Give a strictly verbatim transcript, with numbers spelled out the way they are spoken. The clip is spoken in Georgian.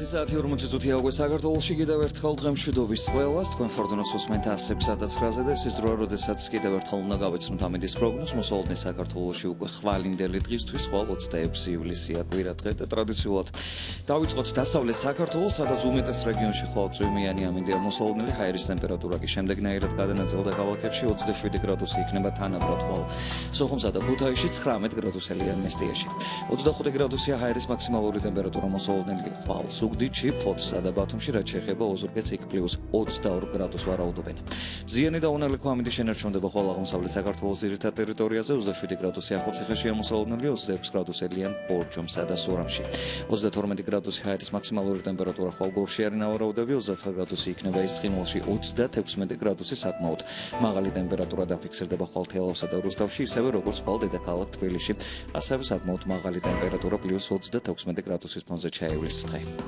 ათი საათი ორმოცი წუთია უკვე საქართველოში კიდევ ერთხელ დღემშვიდობის ყველას თქვენ ფორდუნას უსმენთ ასებს ათასცხრაზე და ეს ის დროა, როდესაც კიდევ ერთხელ უნდა გავეცნოთ ამინდის პროგნოზს მოსავალნი საქართველოში უკვე ხვალინდელი დღისთვის ხვალ ოცდაექვსი ივლისია კვირა დღე და ტრადიციულად დავიწყოთ დასავლეთ საქართველოს, სადაც უმეტეს რეგიონში ხვალ წვიმიანი ამინდია მოსავალნელი, ჰაერის ტემპერატურა კი შემდეგნაირად გადანაწილდა ქალაქებში ოცდაშვიდი გრადუსი იქნება თანაბრად ხვალ სოხუმსა და ქუთაისში ცხრამეტ გრადუსელია მესტიაში. ოცდახუთი გრადუსია ჰაერის მაქსიმალური ტემპერატურა მოსავალნელი ხვალ ზუგდიდში, ფოთსა და ბათუმში, რაც შეეხება ოზურგეთს იქ პლუს ოცდაორ გრადუსს ვარაუდობენ. მზიანი და უნალექო ამინდი შენარჩუნდება ხვალ აღმოსავლეთ საქართველოს ძირითად ტერიტორიაზე, ოცდაშვიდი გრადუსი ახალციხეშია მოსავალნელი, ოცდაექვსი გრადუსელიან ბორჯომსა და სურამში. ოცდათორმეტი გრადუსი ჰაერის მაქსიმალური ტემპერატურა ხვალ გორში არის ნავარაუდები, ოცდაცხრა გრადუსი იქნება ისწყინვალში, ოცდათექვსმეტი გრადუსი საკმაოდ მაღალი ტემპერატურა დაფიქსირდება ხვალ თელავსა და რუსთავში, ისევე როგორც ხვალ დედაქალაქ თბილისში, ასევე საკმაოდ მაღალი ტემპერატურა პლუს ოცდათექვსმეტი გრადუსის ფონზე ჩაივლის დღე.